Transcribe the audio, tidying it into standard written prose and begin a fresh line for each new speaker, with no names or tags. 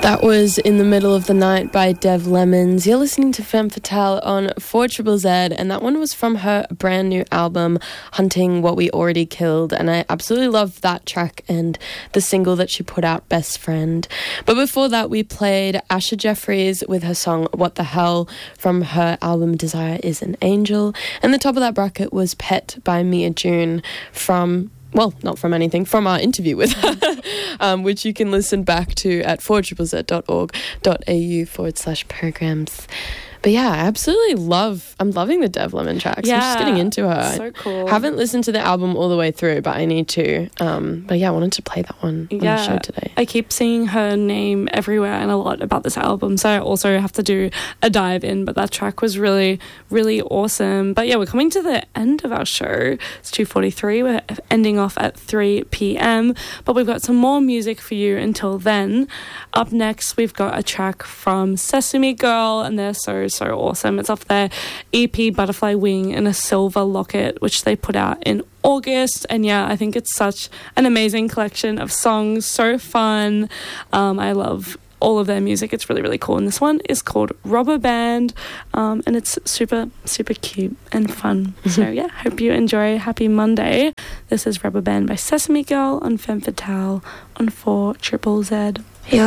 That was In the Middle of the Night by Dev Lemons. You're listening to Femme Fatale on 4ZZZ, and that one was from her brand new album, Hunting What We Already Killed, and I absolutely love that track and the single that she put out, Best Friend. But before that, we played Asha Jeffries with her song What the Hell from her album Desire is an Angel, and the top of that bracket was Pet by Mia June from... well, not from anything, from our interview with her, which you can listen back to at 4ZZZ.org.au/programs. But yeah, I absolutely I'm loving the Dev Lemon tracks. I'm just getting into her.
So cool.
Haven't listened to the album all the way through, but I need to. But yeah, I wanted to play that one on the show today.
I keep seeing her name everywhere and a lot about this album, so I also have to do a dive in, but that track was really, really awesome. But yeah, we're coming to the end of our show. It's 2:43. We're ending off at 3 p.m, but we've got some more music for you until then. Up next, we've got a track from Sesame Girl, and they're so awesome. It's off their EP Butterfly Wing and a Silver Locket, which they put out in August. And yeah, I think it's such an amazing collection of songs, so fun. I love all of their music. It's really, really cool. And this one is called Rubber Band, and it's super, super cute and fun. So yeah, hope you enjoy. Happy Monday. This is Rubber Band by Sesame Girl on Femme Fatale on 4ZZZ.